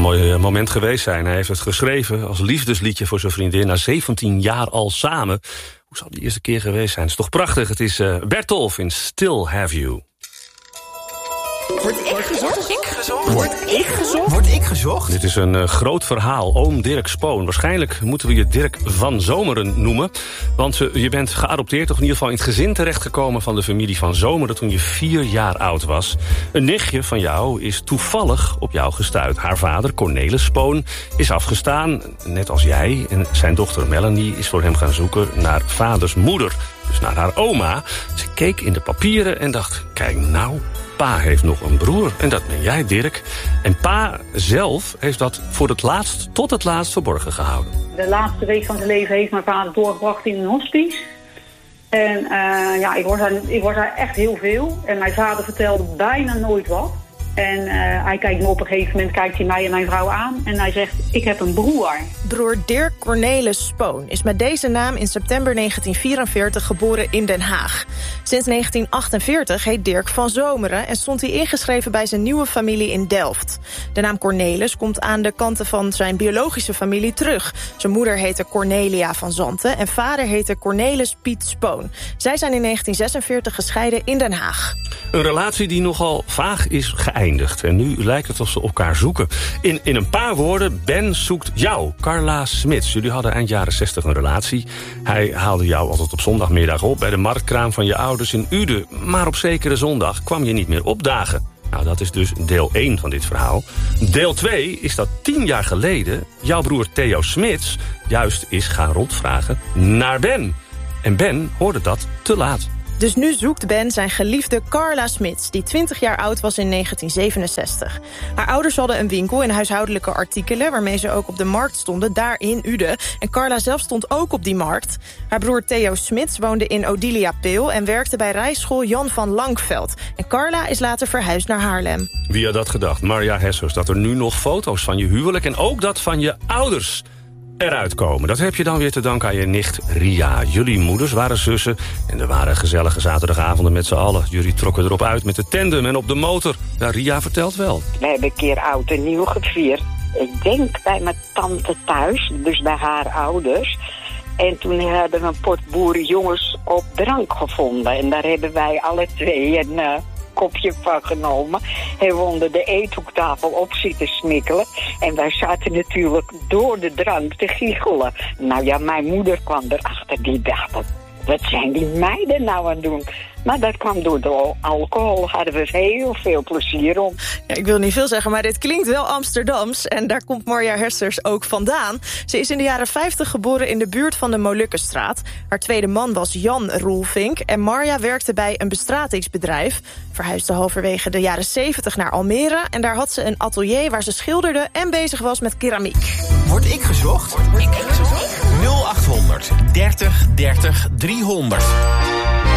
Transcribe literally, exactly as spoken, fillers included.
mooi moment geweest zijn. Hij heeft het geschreven als liefdesliedje voor zijn vriendin. Na zeventien jaar al samen. Hoe zal die eerste keer geweest zijn? Het is toch prachtig. Het is uh, Bertolf in Still Have You. Word ik gezocht? Word ik gezocht? Word ik gezocht? Word ik gezocht? Dit is een uh, groot verhaal. Oom Dirk Spoon. Waarschijnlijk moeten we je Dirk van Zomeren noemen. Want uh, je bent geadopteerd, of in ieder geval in het gezin terechtgekomen van de familie van Zomeren toen je vier jaar oud was. Een nichtje van jou is toevallig op jou gestuurd. Haar vader, Cornelis Spoon, is afgestaan, net als jij. En zijn dochter Melanie is voor hem gaan zoeken naar vaders moeder. Dus naar haar oma. Ze keek in de papieren en dacht, kijk nou, pa heeft nog een broer. En dat ben jij, Dirk. En pa zelf heeft dat voor het laatst tot het laatst verborgen gehouden. De laatste week van zijn leven heeft mijn vader doorgebracht in een hospice. En uh, ja, ik was, daar, ik was daar echt heel veel. En mijn vader vertelde bijna nooit wat. En uh, hij kijkt me op een gegeven moment, kijkt hij mij en mijn vrouw aan. En hij zegt, ik heb een broer. Broer Dirk Cornelis Spoon is met deze naam in september negentien vierenveertig geboren in Den Haag. Sinds negentien achtenveertig heet Dirk van Zomeren en stond hij ingeschreven bij zijn nieuwe familie in Delft. De naam Cornelis komt aan de kanten van zijn biologische familie terug. Zijn moeder heette Cornelia van Zanten en vader heette Cornelis Piet Spoon. Zij zijn in negentien zesenveertig gescheiden in Den Haag. Een relatie die nogal vaag is geëindigd. En nu lijkt het alsof ze elkaar zoeken. In, in een paar woorden, Ben zoekt jou, Carla Smits. Jullie hadden eind jaren zestig een relatie. Hij haalde jou altijd op zondagmiddag op bij de marktkraam van je ouders in Uden. Maar op zekere zondag kwam je niet meer opdagen. Nou, dat is dus deel één van dit verhaal. Deel twee is dat tien jaar geleden jouw broer Theo Smits juist is gaan rondvragen naar Ben. En Ben hoorde dat te laat. Dus nu zoekt Ben zijn geliefde Carla Smits, die twintig jaar oud was in negentien zevenenzestig. Haar ouders hadden een winkel in huishoudelijke artikelen, waarmee ze ook op de markt stonden, daar in Uden. En Carla zelf stond ook op die markt. Haar broer Theo Smits woonde in Odilia Peel en werkte bij rijschool Jan van Langveld. En Carla is later verhuisd naar Haarlem. Wie had dat gedacht, Marja Hessers, dat er nu nog foto's van je huwelijk en ook dat van je ouders eruit komen. Dat heb je dan weer te danken aan je nicht Ria. Jullie moeders waren zussen en er waren gezellige zaterdagavonden met z'n allen. Jullie trokken erop uit met de tandem en op de motor. Nou, Ria vertelt wel. We hebben een keer oud en nieuw gevierd. Ik denk bij mijn tante thuis, dus bij haar ouders. En toen hebben we een pot boerenjongens op drank gevonden. En daar hebben wij alle twee een Uh, kopje van genomen. En we onder de eethoektafel op zitten smikkelen. En wij zaten natuurlijk door de drank te giechelen. Nou ja, mijn moeder kwam erachter. Die dacht, wat zijn die meiden nou aan het doen? Maar dat kwam door de alcohol. Hadden we heel veel plezier om. Ja, ik wil niet veel zeggen, maar dit klinkt wel Amsterdams. En daar komt Marja Hessers ook vandaan. Ze is in de jaren vijftig geboren in de buurt van de Molukkenstraat. Haar tweede man was Jan Roelvink. En Marja werkte bij een bestratingsbedrijf. Verhuisde halverwege de jaren zeventig naar Almere. En daar had ze een atelier waar ze schilderde en bezig was met keramiek. Word ik gezocht? Word ik gezocht? nul achthonderd dertig dertig driehonderd.